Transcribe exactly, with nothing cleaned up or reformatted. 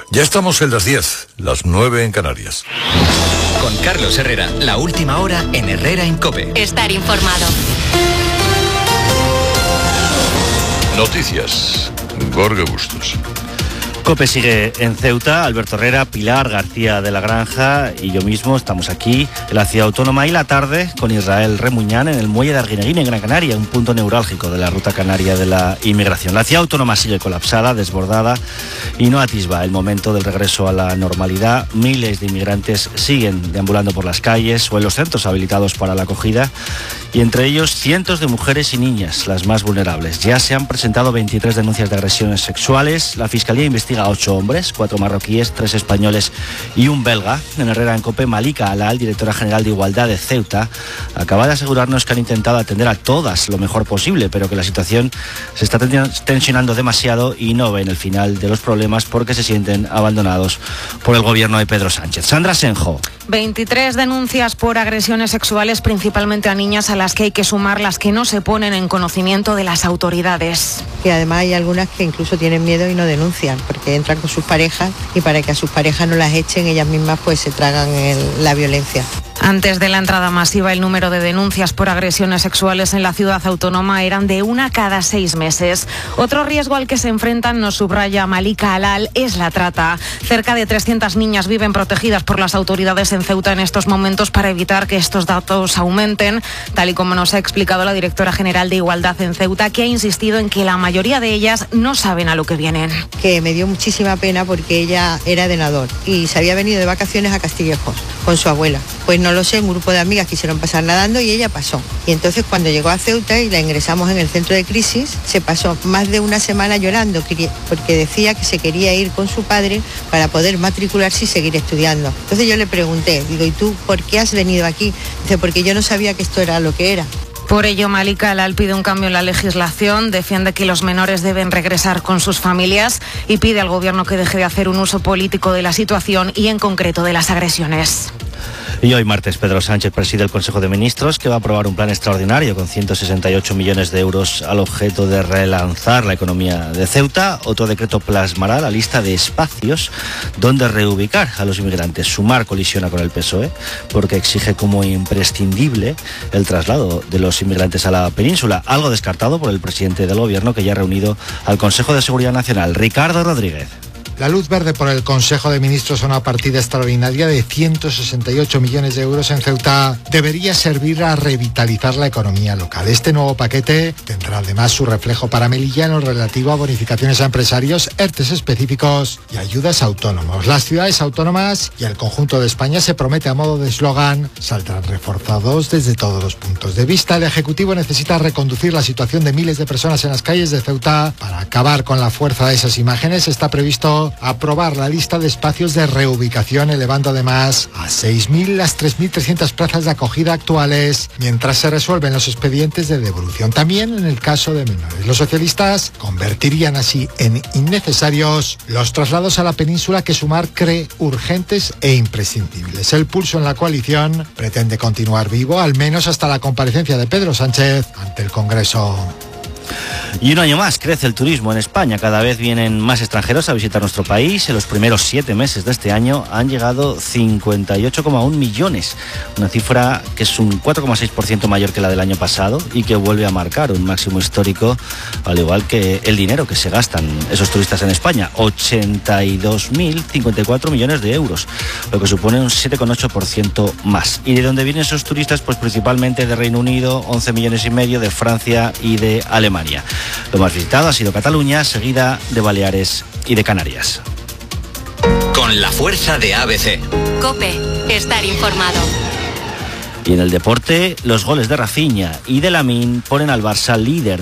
Ya estamos en las diez, las nueve en Canarias. Con Carlos Herrera, la última hora en Herrera en COPE. Estar informado. Noticias. Jorge Bustos. COPE sigue en Ceuta. Alberto Herrera, Pilar García de la Granja y yo mismo estamos aquí en la ciudad autónoma, y la tarde con Israel Remuñán en el muelle de Arguineguín, en Gran Canaria, un punto neurálgico de la ruta canaria de la inmigración. La ciudad autónoma sigue colapsada, desbordada, y no atisba el momento del regreso a la normalidad. Miles de inmigrantes siguen deambulando por las calles o en los centros habilitados para la acogida, y entre ellos cientos de mujeres y niñas, las más vulnerables. Ya se han presentado veintitrés denuncias de agresiones sexuales. La Fiscalía investiga a ocho hombres, cuatro marroquíes, tres españoles y un belga. En Herrera en COPE, Malika Alal, directora general de Igualdad de Ceuta, acaba de asegurarnos que han intentado atender a todas lo mejor posible, pero que la situación se está tensionando demasiado y no ven el final de los problemas porque se sienten abandonados por el gobierno de Pedro Sánchez. Sandra Senjo. veintitrés denuncias por agresiones sexuales, principalmente a niñas, a las que hay que sumar las que no se ponen en conocimiento de las autoridades. Y además hay algunas que incluso tienen miedo y no denuncian, porque entran con sus parejas y para que a sus parejas no las echen, ellas mismas pues se tragan el, la violencia. Antes de la entrada masiva, el número de denuncias por agresiones sexuales en la ciudad autónoma eran de una cada seis meses. Otro riesgo al que se enfrentan, nos subraya Malika Alal, es la trata. Cerca de trescientas niñas viven protegidas por las autoridades en Ceuta en estos momentos para evitar que estos datos aumenten, tal y como nos ha explicado la directora general de Igualdad en Ceuta, que ha insistido en que la mayoría de ellas no saben a lo que vienen. Que me dio muchísima pena porque ella era de Nador y se había venido de vacaciones a Castillejos con su abuela. Pues no lo sé, un grupo de amigas quisieron pasar nadando y ella pasó. Y entonces cuando llegó a Ceuta y la ingresamos en el centro de crisis, se pasó más de una semana llorando porque decía que se quería ir con su padre para poder matricularse y seguir estudiando. Entonces yo le pregunté, digo, ¿y tú por qué has venido aquí? Dice, porque yo no sabía que esto era lo que era. Por ello, Malika Alal pide un cambio en la legislación, defiende que los menores deben regresar con sus familias y pide al gobierno que deje de hacer un uso político de la situación y en concreto de las agresiones. Y hoy martes Pedro Sánchez preside el Consejo de Ministros, que va a aprobar un plan extraordinario con ciento sesenta y ocho millones de euros al objeto de relanzar la economía de Ceuta. Otro decreto plasmará la lista de espacios donde reubicar a los inmigrantes. Sumar colisiona con el P S O E porque exige como imprescindible el traslado de los inmigrantes a la península, algo descartado por el presidente del gobierno, que ya ha reunido al Consejo de Seguridad Nacional. Ricardo Rodríguez. La luz verde por el Consejo de Ministros a una partida extraordinaria de ciento sesenta y ocho millones de euros en Ceuta debería servir a revitalizar la economía local. Este nuevo paquete tendrá además su reflejo para Melilla en lo relativo a bonificaciones a empresarios, ERTES específicos y ayudas a autónomos. Las ciudades autónomas y el conjunto de España, se promete a modo de eslogan, saldrán reforzados desde todos los puntos de vista. El Ejecutivo necesita reconducir la situación de miles de personas en las calles de Ceuta. Para acabar con la fuerza de esas imágenes, está previsto aprobar la lista de espacios de reubicación, elevando además a seis mil las tres mil trescientas plazas de acogida actuales, mientras se resuelven los expedientes de devolución. También en el caso de menores. Los socialistas convertirían así en innecesarios los traslados a la península que Sumar cree urgentes e imprescindibles. El pulso en la coalición pretende continuar vivo, al menos hasta la comparecencia de Pedro Sánchez ante el Congreso. Y un año más crece el turismo en España. Cada vez vienen más extranjeros a visitar nuestro país. En los primeros siete meses de este año han llegado cincuenta y ocho coma uno millones. Una cifra que es un cuatro coma seis por ciento mayor que la del año pasado y que vuelve a marcar un máximo histórico, al igual que el dinero que se gastan esos turistas en España. ochenta y dos mil cincuenta y cuatro millones de euros, lo que supone un siete coma ocho por ciento más. ¿Y de dónde vienen esos turistas? Pues principalmente de Reino Unido, once millones y medio, de Francia y de Alemania. Lo más visitado ha sido Cataluña, seguida de Baleares y de Canarias. Con la fuerza de A B C. COPE, estar informado. Y en el deporte, los goles de Rafinha y de Lamine ponen al Barça líder